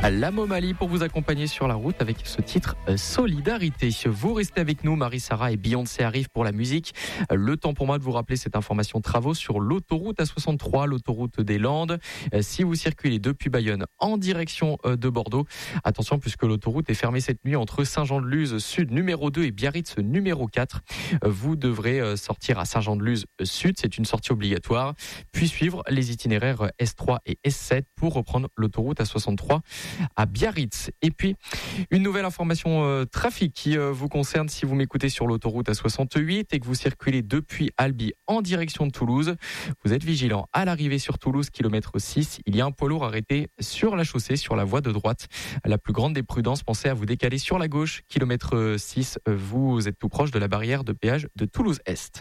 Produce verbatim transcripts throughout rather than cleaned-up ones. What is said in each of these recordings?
La Momali pour vous accompagner sur la route avec ce titre Solidarité. Vous restez avec nous, Marie-Sara et Beyoncé arrivent pour la musique. Le temps pour moi de vous rappeler cette information travaux sur l'autoroute A soixante-trois, l'autoroute des Landes. Si vous circulez depuis Bayonne en direction de Bordeaux, attention puisque l'autoroute est fermée cette nuit entre Saint-Jean-de-Luz Sud numéro deux et Biarritz numéro quatre. Vous devrez sortir à Saint-Jean-de-Luz Sud, c'est une sortie obligatoire, puis suivre les itinéraires S trois et S sept pour reprendre l'autoroute A soixante-trois à Biarritz. Et puis, une nouvelle information euh, trafic qui euh, vous concerne si vous m'écoutez sur l'autoroute A soixante-huit et que vous circulez depuis Albi en direction de Toulouse. Vous êtes vigilant à l'arrivée sur Toulouse, kilomètre six. Il y a un poids lourd arrêté sur la chaussée, sur la voie de droite. La plus grande des prudences, pensez à vous décaler sur la gauche, kilomètre six. Vous êtes tout proche de la barrière de péage de Toulouse-Est.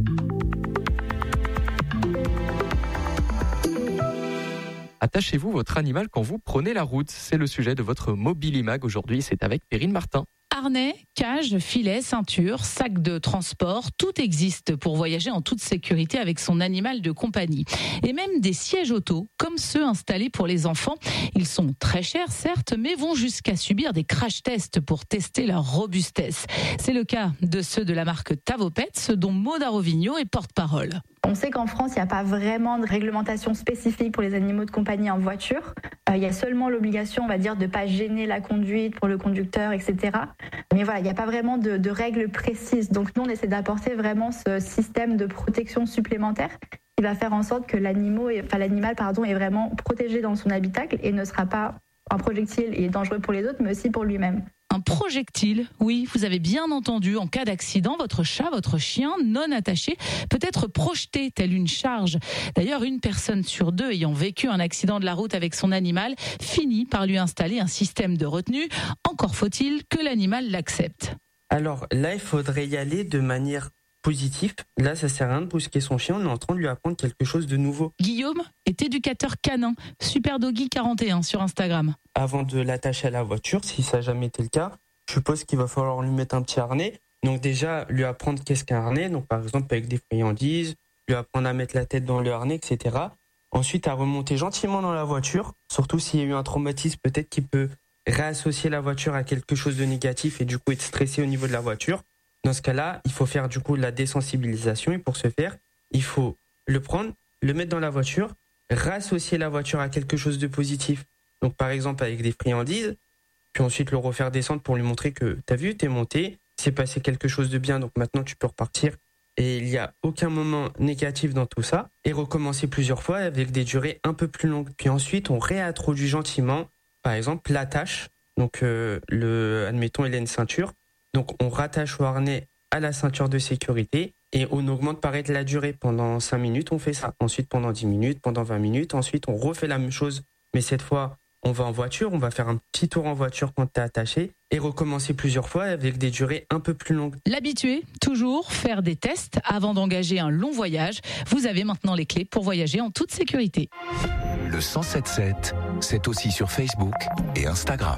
Attachez-vous votre animal quand vous prenez la route. C'est le sujet de votre Mobilimag aujourd'hui. C'est avec Perrine Martin. Harnais, cage, filet, ceinture, sac de transport, tout existe pour voyager en toute sécurité avec son animal de compagnie. Et même des sièges auto, comme ceux installés pour les enfants. Ils sont très chers, certes, mais vont jusqu'à subir des crash tests pour tester leur robustesse. C'est le cas de ceux de la marque Tavopets, dont Maud Arovigno est porte-parole. On sait qu'en France, il n'y a pas vraiment de réglementation spécifique pour les animaux de compagnie en voiture. Euh, il y a seulement l'obligation, on va dire, de ne pas gêner la conduite pour le conducteur, et cetera. Mais voilà, il n'y a pas vraiment de, de règles précises. Donc nous, on essaie d'apporter vraiment ce système de protection supplémentaire qui va faire en sorte que l'animal, est, enfin, l'animal pardon, est vraiment protégé dans son habitacle et ne sera pas un projectile et dangereux pour les autres, mais aussi pour lui-même. Un projectile, oui, vous avez bien entendu. En cas d'accident, votre chat, votre chien non attaché peut être projeté tel une charge. D'ailleurs, une personne sur deux ayant vécu un accident de la route avec son animal finit par lui installer un système de retenue. Encore faut-il que l'animal l'accepte. Alors là, il faudrait y aller de manière positive. Là, ça sert à rien de brusquer son chien. On est en train de lui apprendre quelque chose de nouveau. Guillaume est éducateur canin, Superdoggy quarante et un sur Instagram. Avant de l'attacher à la voiture, si ça n'a jamais été le cas, je suppose qu'il va falloir lui mettre un petit harnais. Donc déjà, lui apprendre qu'est-ce qu'un harnais, donc par exemple avec des friandises, lui apprendre à mettre la tête dans le harnais, et cetera. Ensuite, à remonter gentiment dans la voiture, surtout s'il y a eu un traumatisme, peut-être qu'il peut réassocier la voiture à quelque chose de négatif et du coup être stressé au niveau de la voiture. Dans ce cas-là, il faut faire du coup de la désensibilisation et pour ce faire, il faut le prendre, le mettre dans la voiture, réassocier la voiture à quelque chose de positif. Donc par exemple avec des friandises, puis ensuite le refaire descendre pour lui montrer que t'as vu, t'es monté, c'est passé quelque chose de bien, donc maintenant tu peux repartir. Et il n'y a aucun moment négatif dans tout ça. Et recommencer plusieurs fois avec des durées un peu plus longues. Puis ensuite, on réintroduit gentiment, par exemple, l'attache. Donc euh, le, admettons, il a une ceinture. Donc on rattache au harnais à la ceinture de sécurité et on augmente pareil la durée. Pendant cinq minutes, on fait ça. Ensuite, pendant dix minutes, pendant vingt minutes. Ensuite, on refait la même chose. Mais cette fois, on va en voiture, on va faire un petit tour en voiture quand tu es attaché et recommencer plusieurs fois avec des durées un peu plus longues. L'habitué, toujours faire des tests avant d'engager un long voyage. Vous avez maintenant les clés pour voyager en toute sécurité. Le cent sept sept, c'est aussi sur Facebook et Instagram.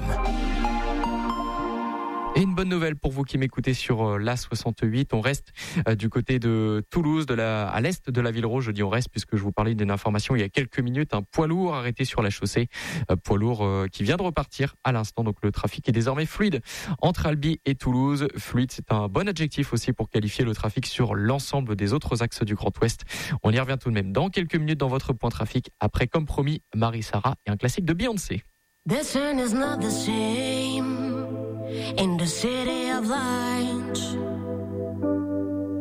Et une bonne nouvelle pour vous qui m'écoutez sur l'A soixante-huit. On reste du côté de Toulouse, de la, à l'est de la ville Rose. Je dis on reste puisque je vous parlais d'une information il y a quelques minutes. Un poids lourd arrêté sur la chaussée. Poids lourd qui vient de repartir à l'instant. Donc le trafic est désormais fluide entre Albi et Toulouse. Fluide, c'est un bon adjectif aussi pour qualifier le trafic sur l'ensemble des autres axes du Grand Ouest. On y revient tout de même dans quelques minutes dans votre point trafic. Après, comme promis, Marie-Sara et un classique de Beyoncé. This one is not the same in the city of lights.